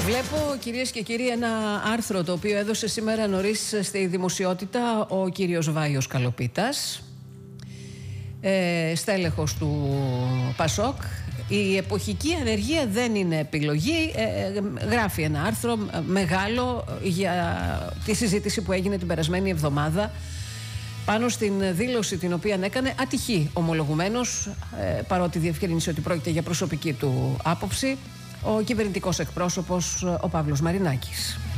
Βλέπω, κυρίες και κύριοι, ένα άρθρο το οποίο έδωσε σήμερα νωρίς στη δημοσιότητα ο κύριος Βάιος Καλοπίτας, στέλεχος του Πασόκ. Η εποχική ανεργία δεν είναι επιλογή. Γράφει ένα άρθρο μεγάλο για τη συζήτηση που έγινε την περασμένη εβδομάδα πάνω στην δήλωση την οποία έκανε, ατυχή ομολογουμένως, παρότι διευκρίνησε ότι πρόκειται για προσωπική του άποψη, ο κυβερνητικός εκπρόσωπος ο Παύλος Μαρινάκης.